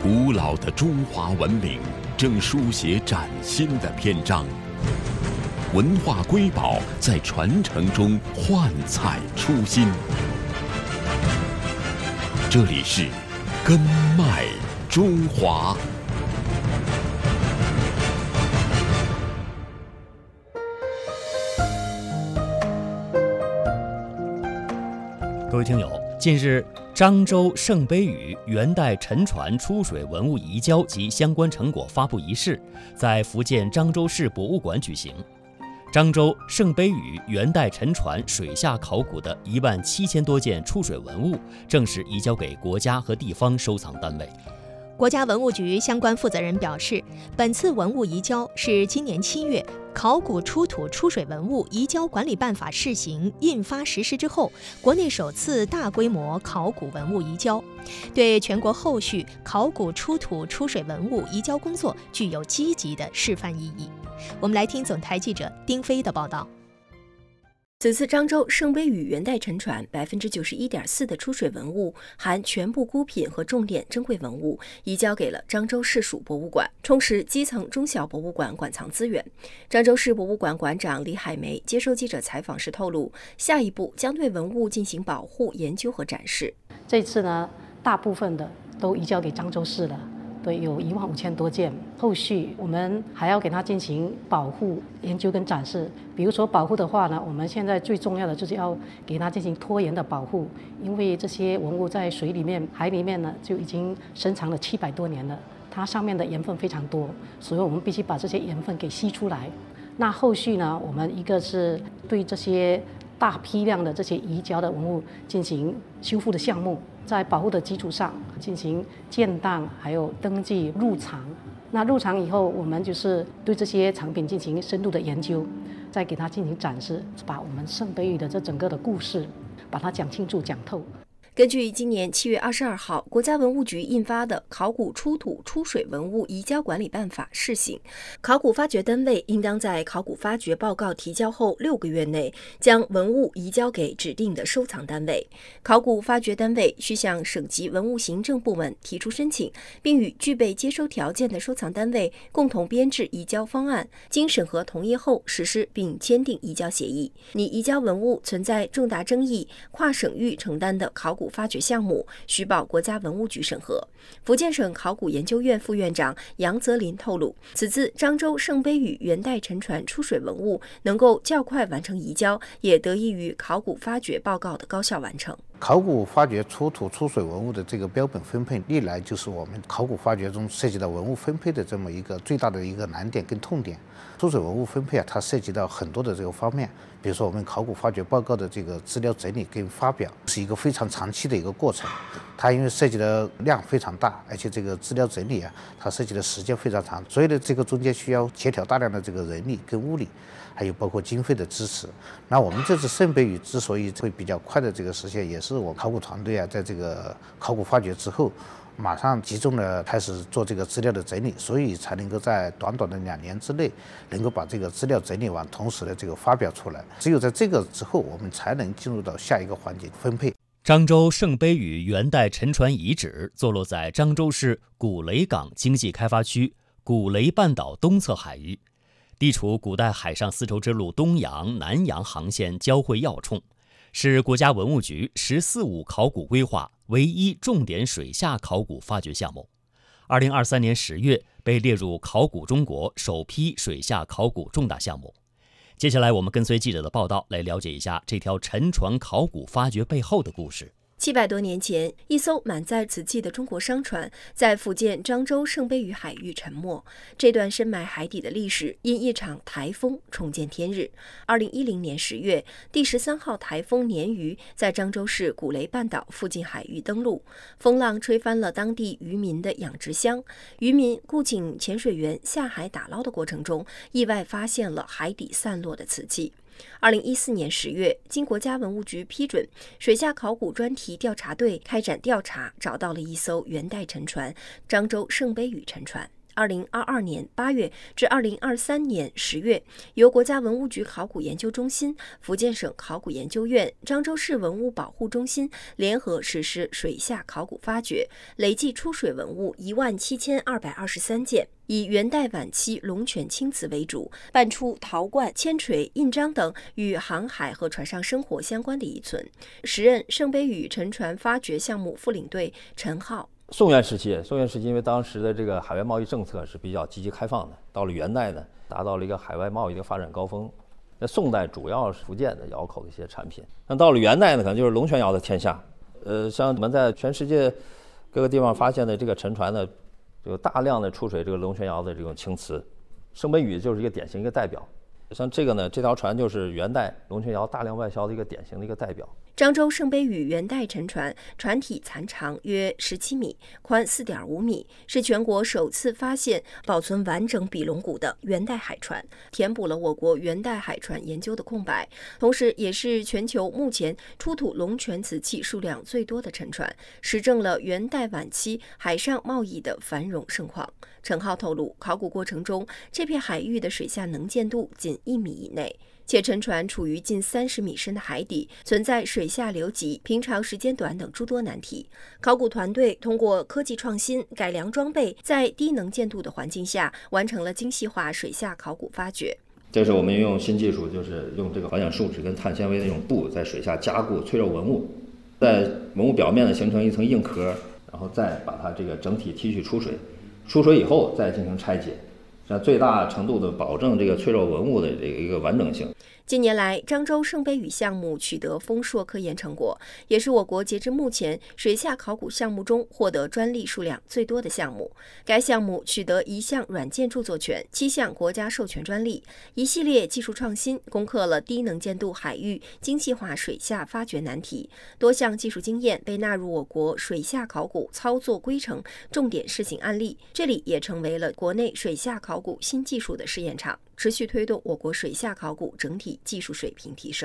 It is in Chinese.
古老的中华文明正书写崭新的篇章，文化瑰宝在传承中焕彩初心。这里是根脉中华。 各位听友，近日漳州圣杯屿元代沉船出水文物移交及相关成果发布仪式在福建漳州市博物馆举行。漳州圣杯屿元代沉船水下考古的17000多件出水文物正式移交给国家和地方收藏单位。 国家文物局相关负责人表示，本次文物移交是今年7月考古出土出水文物移交管理办法试行印发实施之后，国内首次大规模考古文物移交，对全国后续考古出土出水文物移交工作具有积极的示范意义。我们来听总台记者丁飞的报道。 此次漳州圣杯屿元代沉船91.4%的出水文物，含全部孤品和重点珍贵文物，移交给了漳州市属博物馆，充实基层中小博物馆馆藏资源。漳州市博物馆馆长李海梅接受记者采访时透露，下一步将对文物进行保护、研究和展示。 这次呢，大部分的都移交给漳州市了。对，有15000多件，后续我们还要给它进行保护、研究跟展示。比如说保护的话呢，我们现在最重要的就是要给它进行拖延的保护，因为这些文物在水里面、海里面呢就已经深藏了700多年了，它上面的盐分非常多，所以我们必须把这些盐分给吸出来。那后续呢，我们一个是对这些大批量的这些移交的文物进行修复的项目，在保护的基础上进行建档，还有登记入藏。那入藏以后，我们就是对这些藏品进行深度的研究，再给它进行展示，把我们圣杯屿的这整个的故事把它讲清楚、讲透。 根据今年7月22号国家文物局印发的《考古出土出水文物移交管理办法》试行，考古发掘单位应当在考古发掘报告提交后6个月内将文物移交给指定的收藏单位。考古发掘单位需向省级文物行政部门提出申请，并与具备接收条件的收藏单位共同编制移交方案，经审核同意后实施并签订移交协议。拟移交文物存在重大争议、跨省域承担的考古发掘项目，需报国家文物局审核。福建省考古研究院副院长杨泽林透露，此次漳州圣杯屿元代沉船出水文物能够较快完成移交，也得益于考古发掘报告的高效完成。 考古发掘出土出水文物的这个标本分配，历来就是我们考古发掘中涉及到文物分配的这么一个最大的一个难点跟痛点。出水文物分配它涉及到很多的这个方面，比如说我们考古发掘报告的这个资料整理跟发表是一个非常长期的一个过程，它因为涉及的量非常大，而且这个资料整理它涉及的时间非常长，所以的这个中间需要协调大量的这个人力跟物力，还有包括经费的支持。那我们这次圣杯屿之所以会比较快的这个实现，也是我考古团队在这个考古发掘之后马上集中的开始做这个资料的整理，所以才能够在短短的2年之内能够把这个资料整理完，同时的这个发表出来。只有在这个之后，我们才能进入到下一个环节分配。 漳州圣杯屿元代沉船遗址坐落在漳州市古雷港经济开发区古雷半岛东侧海域，地处古代海上丝绸之路东洋、南洋航线交汇要冲，是国家文物局“14·5”考古规划唯一重点水下考古发掘项目。2023年10月被列入考古中国首批水下考古重大项目。接下来我们跟随记者的报道来了解一下这条沉船考古发掘背后的故事。 700多年前，一艘满载瓷器的中国商船在福建漳州圣杯屿海域沉没。这段深埋海底的历史因一场台风重见天日。2010年10月，第13号台风鲶鱼在漳州市古雷半岛附近海域登陆，风浪吹翻了当地渔民的养殖箱。渔民雇请潜水员下海打捞的过程中，意外发现了海底散落的瓷器。2014年10月，经国家文物局批准，水下考古专题调查队开展调查，找到了一艘元代沉船——漳州圣杯屿沉船。 2022年8月至2023年10月，由国家文物局考古研究中心、福建省考古研究院、漳州市文物保护中心联合实施水下考古发掘，累计出水文物17223件。以元代晚期龙泉青瓷为主，搬出陶罐、铅锤、印章等与航海和船上生活相关的遗存。时任圣杯屿沉船发掘项目副领队陈浩。 宋元时期，因为当时的这个海外贸易政策是比较积极开放的，到了元代呢，达到了一个海外贸易的发展高峰。那宋代主要是福建的窑口的一些产品，那到了元代呢，可能就是龙泉窑的天下。像我们在全世界各个地方发现的这个沉船呢，有大量的出水这个龙泉窑的这种青瓷，圣杯屿就是一个典型一个代表。像这个呢，这条船就是元代龙泉窑大量外销的一个典型的一个代表。 漳州圣杯屿元代沉船，船体残长约17米，宽4.5米，是全国首次发现保存完整比龙骨的元代海船，填补了我国元代海船研究的空白，同时也是全球目前出土龙泉瓷器数量最多的沉船，实证了元代晚期海上贸易的繁荣盛况。陈浩透露，考古过程中，这片海域的水下能见度仅1米以内，且沉船处于近30米深的海底，存在水下流急、平常时间短等诸多难题。考古团队通过科技创新、改良装备，在低能见度的环境下，完成了精细化水下考古发掘。 这是我们用新技术，就是用这个环氧树脂跟碳纤维的那种布，在水下加固脆弱文物，在文物表面呢形成一层硬壳，然后再把它这个整体提取出水，出水以后再进行拆解，让最大程度的保证这个脆弱文物的这个一个完整性。 近年来，漳州圣杯屿项目取得丰硕科研成果，也是我国截至目前水下考古项目中获得专利数量最多的项目。该项目取得1项软件著作权、7项国家授权专利，一系列技术创新攻克了低能见度海域精细化水下发掘难题，多项技术经验被纳入我国水下考古操作规程重点试行案例，这里也成为了国内水下考古新技术的试验场，持续推动我国水下考古整体技术水平提升。